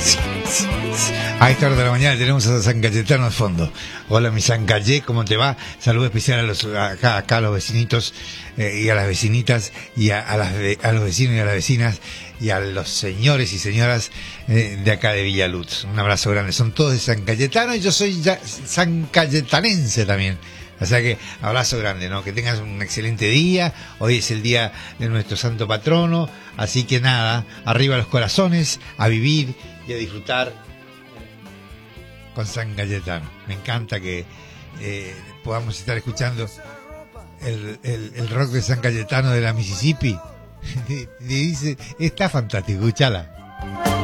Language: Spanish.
A esta hora de la mañana tenemos a San Cayetano al fondo. Hola, mi San Calle, ¿cómo te va? Saludo especial acá a los vecinitos y a las vecinitas y a los vecinos y a las vecinas y a los señores y señoras de acá de Villaluz. Un abrazo grande. Son todos de San Cayetano y yo soy ya san cayetanense también. O sea que abrazo grande, ¿no? Que tengas un excelente día. Hoy es el día de nuestro santo patrono. Así que nada, arriba los corazones, a vivir y a disfrutar con San Cayetano. Me encanta que podamos estar escuchando el rock de San Cayetano de la Mississippi. Dice, está fantástico, escúchala.